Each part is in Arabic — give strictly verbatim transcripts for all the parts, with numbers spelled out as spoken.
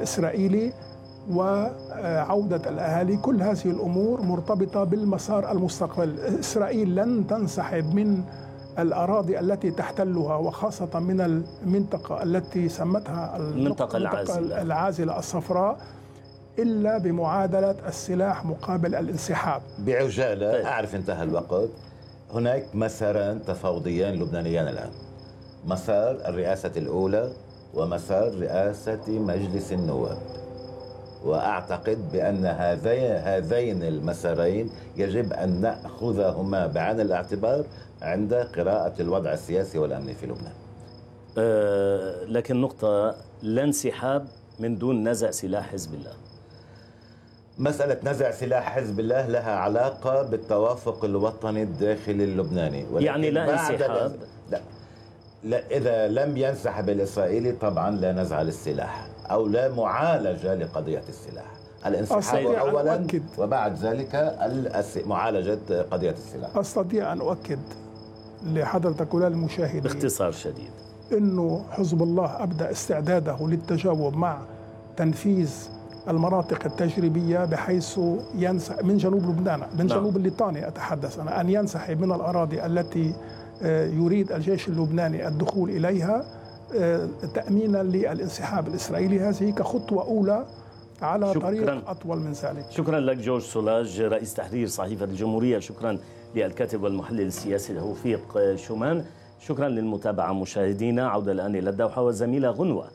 الإسرائيلي وعودة الأهالي. كل هذه الأمور مرتبطة بالمسار المستقبل. إسرائيل لن تنسحب من الأراضي التي تحتلها، وخاصة من المنطقة التي سمتها المنطقة العازلة. العازلة الصفراء، إلا بمعادلة السلاح مقابل الانسحاب. بعجالة، أعرف انتهى الوقت. هناك مساران تفاوضيان لبنانيان الآن، مسار الرئاسة الأولى ومسار رئاسة مجلس النواب، وأعتقد بأن هذين هذين المسارين يجب أن نأخذهما بعين الاعتبار عند قراءة الوضع السياسي والأمني في لبنان. أه لكن نقطة، لا انسحاب من دون نزع سلاح حزب الله. مسألة نزع سلاح حزب الله لها علاقة بالتوافق الوطني الداخلي اللبناني، يعني لا انسحاب. لا. لا، إذا لم ينسحب الإسرائيلي طبعا لا نزع للسلاح أو لا معالجة لقضية السلاح. الانسحاب أولا وبعد ذلك معالجة قضية السلاح. أستطيع أن أؤكد لحضرتك وللمشاهدين باختصار شديد أنه حزب الله أبدأ استعداده للتجاوب مع تنفيذ المناطق التجريبية، بحيث ينسحب من جنوب لبنان، من نعم. جنوب الليطاني أتحدث أنا، أن ينسحب من الأراضي التي يريد الجيش اللبناني الدخول إليها تأمينا للانسحاب الإسرائيلي. هذه كخطوة أولى على شكراً. طريق أطول من ذلك. شكرا لك جورج سولاج، رئيس تحرير صحيفة الجمهورية. شكرا للكاتب والمحلل السياسي توفيق شومان. شكرا للمتابعة مشاهدينا. عودة الآن إلى الدوحة والزميلة غنوة.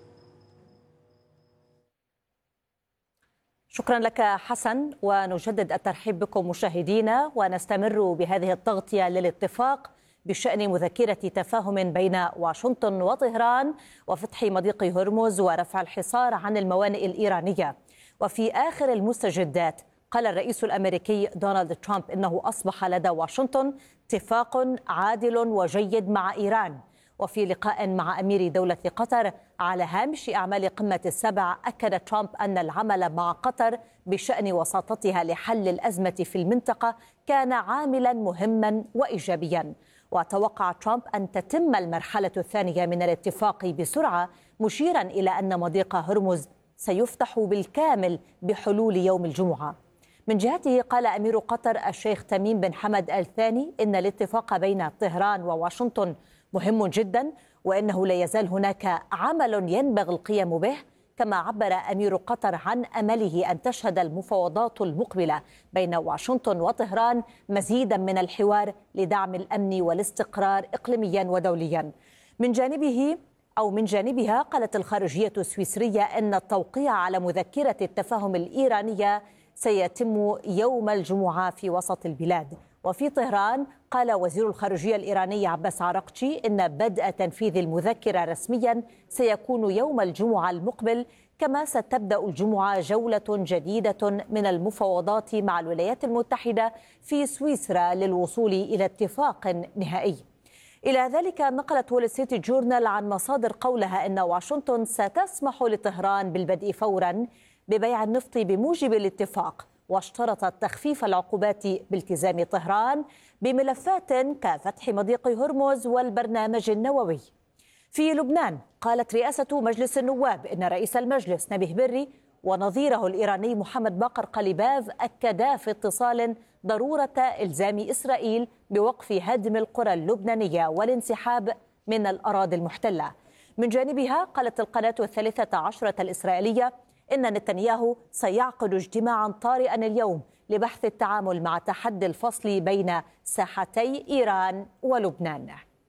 شكرا لك حسن، ونجدد الترحيب بكم مشاهدينا، ونستمر بهذه التغطية للاتفاق بشأن مذكرة تفاهم بين واشنطن وطهران وفتح مضيق هرمز ورفع الحصار عن الموانئ الإيرانية. وفي آخر المستجدات قال الرئيس الأمريكي دونالد ترامب إنه أصبح لدى واشنطن اتفاق عادل وجيد مع إيران. وفي لقاء مع أمير دولة قطر على هامش أعمال قمة السبع، أكد ترامب أن العمل مع قطر بشأن وساطتها لحل الأزمة في المنطقة كان عاملا مهما وإيجابيا. وتوقع ترامب أن تتم المرحلة الثانية من الاتفاق بسرعة، مشيرا إلى أن مضيق هرمز سيفتح بالكامل بحلول يوم الجمعة. من جهته قال أمير قطر الشيخ تميم بن حمد آل ثاني إن الاتفاق بين طهران وواشنطن مهم جدا، وإنه لا يزال هناك عمل ينبغي القيام به. كما عبر أمير قطر عن أمله أن تشهد المفاوضات المقبلة بين واشنطن وطهران مزيدا من الحوار لدعم الأمن والاستقرار إقليميا ودوليا. من جانبه أو من جانبها قالت الخارجية السويسرية أن التوقيع على مذكرة التفاهم الإيرانية سيتم يوم الجمعة في وسط البلاد. وفي طهران قال وزير الخارجية الإيراني عباس عراقچي إن بدء تنفيذ المذكرة رسميا سيكون يوم الجمعة المقبل. كما ستبدأ الجمعة جولة جديدة من المفاوضات مع الولايات المتحدة في سويسرا للوصول إلى اتفاق نهائي. إلى ذلك نقلت وول ستريت جورنال عن مصادر قولها أن واشنطن ستسمح لطهران بالبدء فورا ببيع النفط بموجب الاتفاق، واشترطت تخفيف العقوبات بالتزام طهران بملفات كفتح مضيق هرمز والبرنامج النووي. في لبنان قالت رئاسة مجلس النواب إن رئيس المجلس نبيه بري ونظيره الإيراني محمد باقر قليباف أكدا في اتصال ضرورة إلزام إسرائيل بوقف هدم القرى اللبنانية والانسحاب من الأراضي المحتلة. من جانبها قالت القناة الثالثة عشرة الإسرائيلية إن نتنياهو سيعقد اجتماعا طارئا اليوم لبحث التعامل مع تحدي الفصل بين ساحتي إيران ولبنان.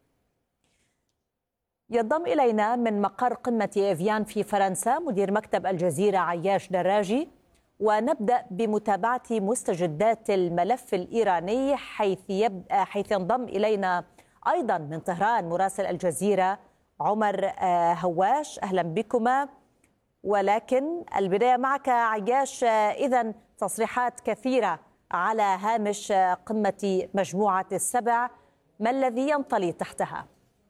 ينضم إلينا من مقر قمة إيفيان في فرنسا مدير مكتب الجزيرة عياش دراجي، ونبدأ بمتابعة مستجدات الملف الإيراني حيث, يب... حيث ينضم إلينا أيضا من طهران مراسل الجزيرة عمر هواش. أهلا بكما. ولكن البداية معك عياش، إذن تصريحات كثيرة على هامش قمة مجموعة السبع، ما الذي ينطلي تحتها؟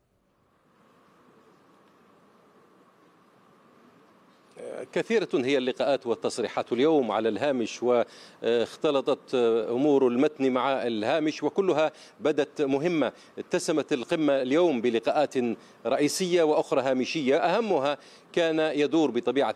كثيرة هي اللقاءات والتصريحات اليوم على الهامش، واختلطت أمور المتن مع الهامش وكلها بدت مهمة. اتسمت القمة اليوم بلقاءات رئيسية وأخرى هامشية، أهمها كان يدور بطبيعة